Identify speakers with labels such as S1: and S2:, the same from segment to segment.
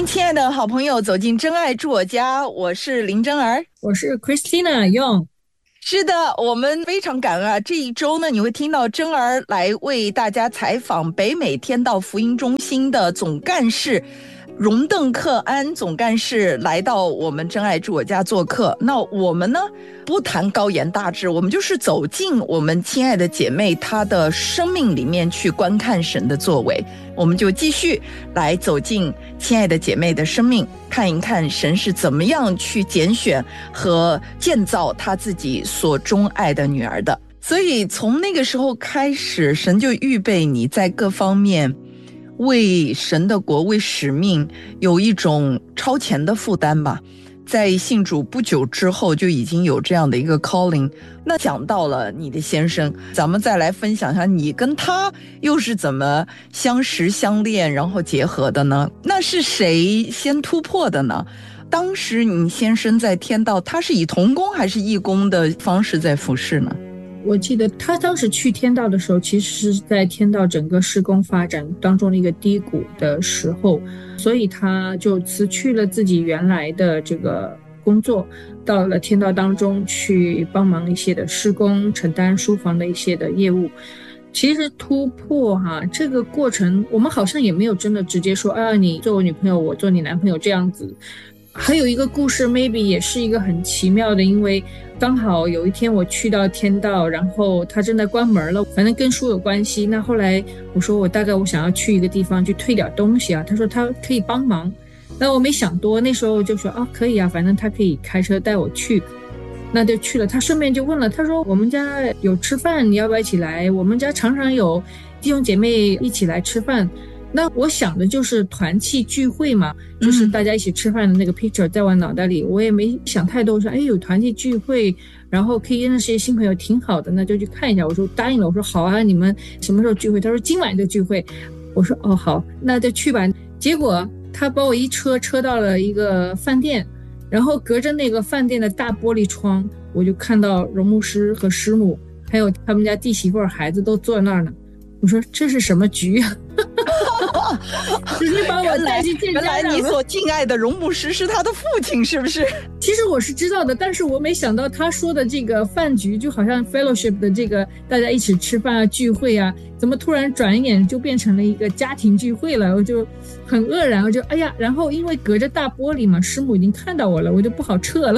S1: 迎亲爱的好朋友走进真爱住我家，我是林真儿，
S2: 我是 Christina Young。
S1: 是的，我们非常感恩啊！这一周呢，你会听到真儿来为大家采访北美天道福音中心的总干事荣邓克安总干事来到我们真爱住我家做客。那我们呢，不谈高言大志，我们就是走进我们亲爱的姐妹她的生命里面去观看神的作为。我们就继续来走进亲爱的姐妹的生命，看一看神是怎么样去拣选和建造他自己所钟爱的女儿的。所以从那个时候开始，神就预备你在各方面为神的国、为使命有一种超前的负担吧。在信主不久之后就已经有这样的一个 calling。 那讲到了你的先生，咱们再来分享一下你跟他又是怎么相识相恋然后结合的呢？那是谁先突破的呢？当时你先生在天道，他是以同工还是义工的方式在服侍呢？
S2: 我记得他当时去天道的时候，其实是在天道整个施工发展当中的一个低谷的时候，所以他就辞去了自己原来的这个工作，到了天道当中去帮忙一些的施工，承担书房的一些的业务。其实突破这个过程我们好像也没有真的直接说啊，你做我女朋友，我做你男朋友这样子。还有一个故事 maybe 也是一个很奇妙的，因为刚好有一天我去到天道，然后他正在关门了，反正跟书有关系。那后来我说我想要去一个地方去退点东西他说他可以帮忙。那我没想多，那时候就说可以反正他可以开车带我去，那就去了。他顺便就问了，他说我们家有吃饭，你要不要一起来？我们家常常有弟兄姐妹一起来吃饭。那我想的就是团契聚会嘛，就是大家一起吃饭的那个 picture 在我脑袋里，我也没想太多，我说有团契聚会，然后可以认识一些新朋友，挺好的，那就去看一下。我说答应了，我说好啊，你们什么时候聚会？他说今晚就聚会。我说好，那就去吧。结果他把我一车到了一个饭店，然后隔着那个饭店的大玻璃窗，我就看到荣牧师和师母还有他们家弟媳妇孩子都坐那儿呢。我说这是什么局啊？直接把我带去见家长了。
S1: 原来你所敬爱的荣牧师是他的父亲，是不是？
S2: 其实我是知道的，但是我没想到他说的这个饭局就好像 fellowship 的这个大家一起吃饭聚会怎么突然转眼就变成了一个家庭聚会了？我就很愕然，我就然后因为隔着大玻璃嘛，师母已经看到我了，我就不好撤了。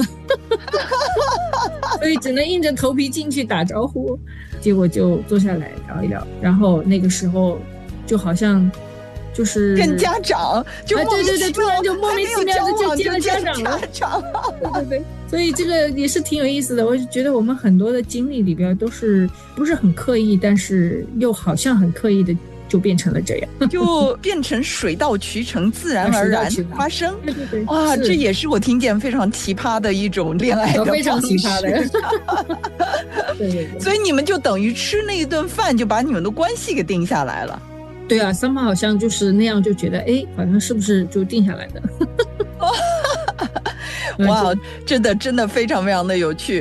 S2: 所以只能硬着头皮进去打招呼，结果就坐下来聊一聊。然后那个时候就好像就是
S1: 跟家长就
S2: 对，突然就莫名其妙的就见了家长了。对，所以这个也是挺有意思的。我就觉得我们很多的经历里边都是不是很刻意，但是又好像很刻意的就变成了这样，
S1: 就变成水到渠成，自然而然发生。
S2: 对，
S1: 哇，这也是我听见非常奇葩的一种恋爱的方式，
S2: 非常奇葩的。对，
S1: 所以你们就等于吃那一顿饭就把你们的关系给定下来了。
S2: 对啊，somehow好像就是那样，就觉得好像是不是就定下来的。
S1: 哇，真的非常非常的有趣。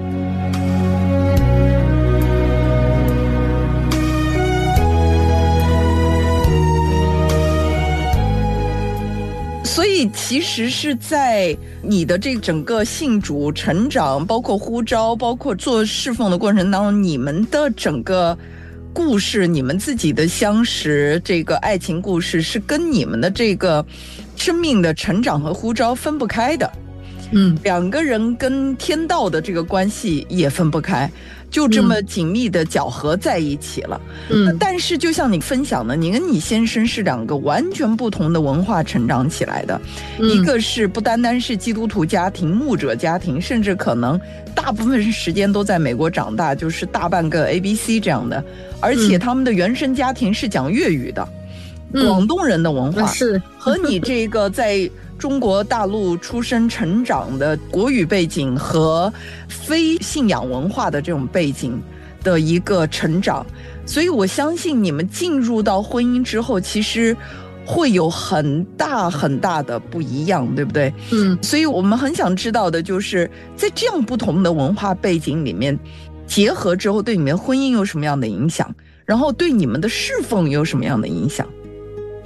S1: 所以其实是在你的这整个信主成长，包括呼召，包括做侍奉的过程当中，你们的整个故事，你们自己的相识，这个爱情故事是跟你们的这个生命的成长和呼召分不开的。两个人跟天道的这个关系也分不开，就这么紧密的搅合在一起了。但是就像你分享的，你跟你先生是两个完全不同的文化成长起来的。一个是不单单是基督徒家庭、牧者家庭，甚至可能大部分时间都在美国长大，就是大半个 ABC 这样的，而且他们的原生家庭是讲粤语的，广东人的文化
S2: 是
S1: 和你这个在中国大陆出生成长的国语背景和非信仰文化的这种背景的一个成长，所以我相信你们进入到婚姻之后，其实会有很大很大的不一样，对不对？所以我们很想知道的就是在这样不同的文化背景里面结合之后，对你们婚姻有什么样的影响，然后对你们的侍奉有什么样的影响？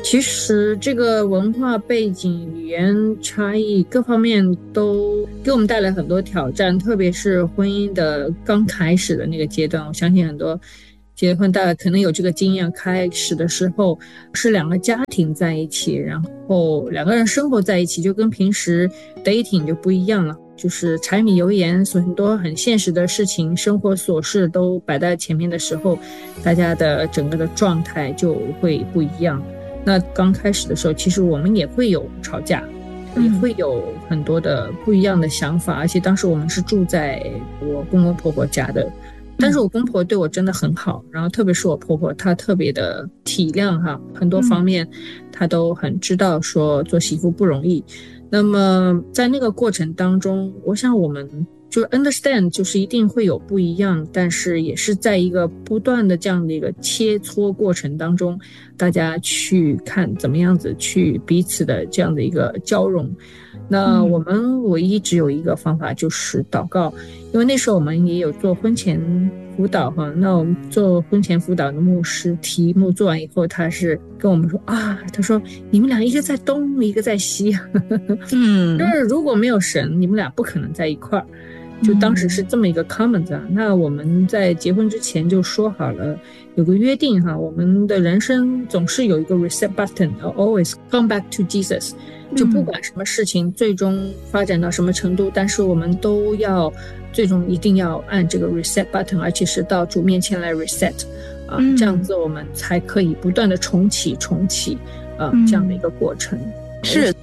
S2: 其实这个文化背景、语言差异各方面都给我们带来很多挑战，特别是婚姻的刚开始的那个阶段，我相信很多结婚大概可能有这个经验，开始的时候是两个家庭在一起，然后两个人生活在一起，就跟平时 dating 就不一样了，就是柴米油盐，所以很多很现实的事情，生活琐事都摆在前面的时候，大家的整个的状态就会不一样。那刚开始的时候，其实我们也会有吵架，也会有很多的不一样的想法，而且当时我们是住在我公公婆婆家的，但是我公婆对我真的很好，然后特别是我婆婆，她特别的体谅哈，很多方面她都很知道说做媳妇不容易。那么在那个过程当中，我想我们就是 understand 就是一定会有不一样，但是也是在一个不断的这样的一个切磋过程当中，大家去看怎么样子去彼此的这样的一个交融。那我们唯一只有一个方法就是祷告，因为那时候我们也有做婚前辅导哈。那我们做婚前辅导的牧师题目做完以后，他是跟我们说他说你们俩一个在东，一个在西，就是如果没有神，你们俩不可能在一块儿。就当时是这么一个 comment 啊。那我们在结婚之前就说好了，有个约定哈，我们的人生总是有一个 reset button， always come back to Jesus。就不管什么事情最终发展到什么程度，但是我们都要最终一定要按这个 reset button， 而且是到主面前来 reset 这样子我们才可以不断的重启这样的一个过程。
S1: 是。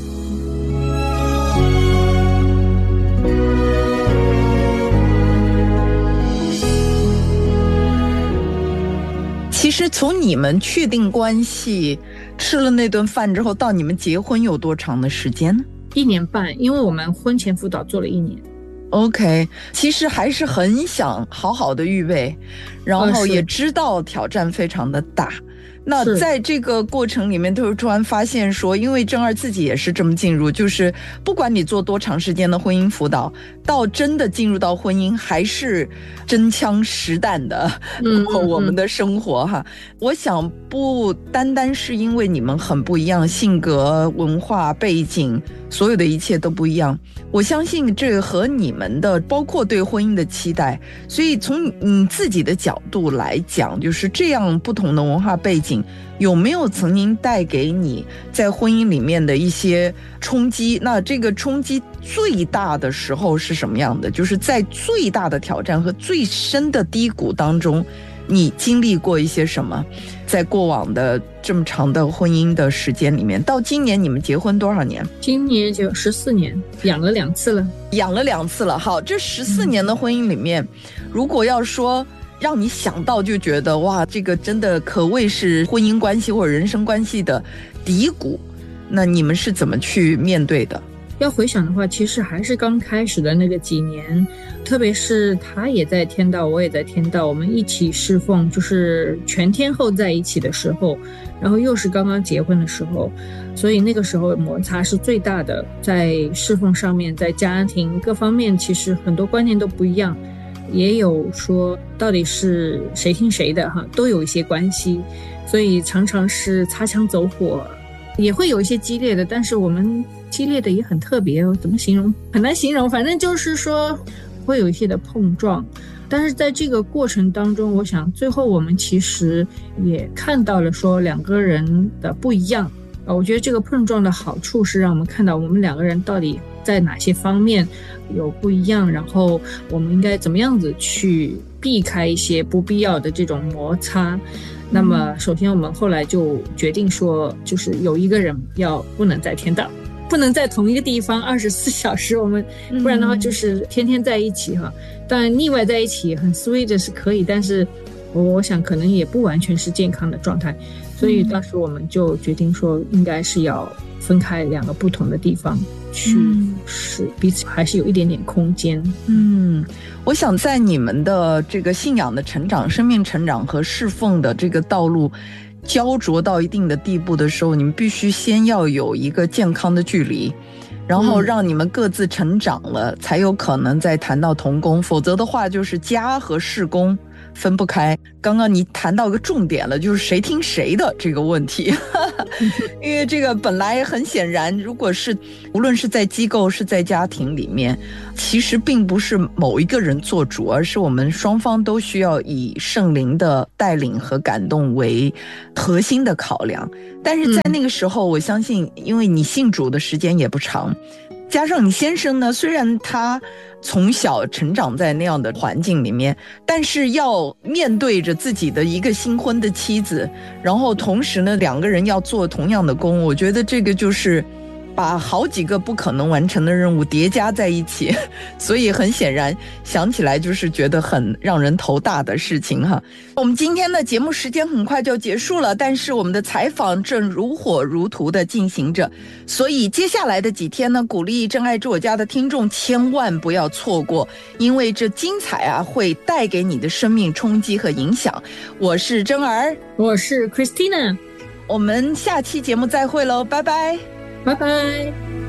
S1: 其实从你们确定关系吃了那顿饭之后到你们结婚有多长的时间呢
S2: ？1年半，因为我们婚前辅导做了1年。
S1: OK， 其实还是很想好好的预备，然后也知道挑战非常的大。那在这个过程里面就突然发现说，因为正儿自己也是这么进入，就是不管你做多长时间的婚姻辅导，到真的进入到婚姻还是真枪实弹的过我们的生活哈。我想不单单是因为你们很不一样，性格、文化背景，所有的一切都不一样，我相信这个和你们的包括对婚姻的期待，所以从你自己的角度来讲，就是这样不同的文化背景有没有曾经带给你在婚姻里面的一些冲击？那这个冲击最大的时候是什么样的？就是在最大的挑战和最深的低谷当中，你经历过一些什么？在过往的这么长的婚姻的时间里面，到今年你们结婚多少年？
S2: 今年就14年，养了2次了。
S1: 养了2次了。好，这14年的婚姻里面，如果要说让你想到就觉得哇，这个真的可谓是婚姻关系或者人生关系的低谷，那你们是怎么去面对的？
S2: 要回想的话，其实还是刚开始的那个几年，特别是他也在天道，我也在天道，我们一起侍奉，就是全天候在一起的时候，然后又是刚刚结婚的时候，所以那个时候摩擦是最大的，在侍奉上面，在家庭各方面，其实很多观念都不一样，也有说到底是谁听谁的哈，都有一些关系，所以常常是擦枪走火，也会有一些激烈的，但是我们激烈的也很特别，怎么形容很难形容，反正就是说会有一些的碰撞。但是在这个过程当中，我想最后我们其实也看到了说两个人的不一样。我觉得这个碰撞的好处是让我们看到我们两个人到底在哪些方面有不一样，然后我们应该怎么样子去避开一些不必要的这种摩擦。那么首先我们后来就决定说，就是有一个人不能在天道，不能在同一个地方24小时，我们不然的话就是天天在一起哈。当然腻歪在一起很 sweet 是可以，但是我想可能也不完全是健康的状态，所以当时我们就决定说应该是要分开2个不同的地方去，使彼此还是有一点点空间。
S1: 我想在你们的这个信仰的成长、生命成长和侍奉的这个道路焦灼到一定的地步的时候，你们必须先要有一个健康的距离，然后让你们各自成长了，才有可能再谈到同工，否则的话就是家和事工分不开。刚刚你谈到个重点了，就是谁听谁的这个问题因为这个本来很显然，如果是无论是在机构是在家庭里面，其实并不是某一个人做主，而是我们双方都需要以圣灵的带领和感动为核心的考量。但是在那个时候，我相信因为你信主的时间也不长，加上你先生呢，虽然他从小成长在那样的环境里面，但是要面对着自己的一个新婚的妻子，然后同时呢两个人要做同样的工，我觉得这个就是把好几个不可能完成的任务叠加在一起，所以很显然想起来就是觉得很让人头大的事情哈。我们今天的节目时间很快就结束了，但是我们的采访正如火如荼的进行着，所以接下来的几天呢，鼓励真爱住我家的听众千万不要错过，因为这精彩啊会带给你的生命冲击和影响。我是真儿，
S2: 我是 Christina，
S1: 我们下期节目再会喽，拜拜。
S2: 拜拜。